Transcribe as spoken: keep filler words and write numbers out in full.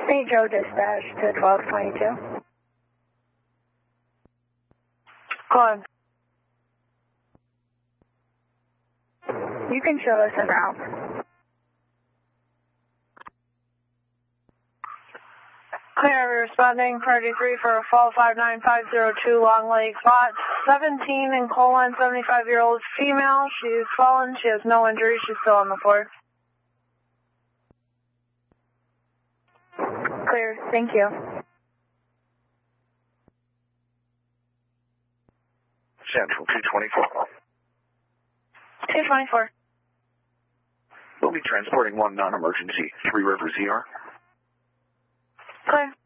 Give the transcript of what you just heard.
Hey Joe, dispatch to twelve twenty-two. Go on. You can show us around. Clear, responding, priority three for a fall five nine five zero two Long Lake, lot seventeen in colon, seventy-five-year-old female. She's fallen. She has no injuries. She's still on the floor. Clear, thank you. Central two twenty-four. two twenty-four. We'll be transporting one non-emergency, Three Rivers E R. Clear.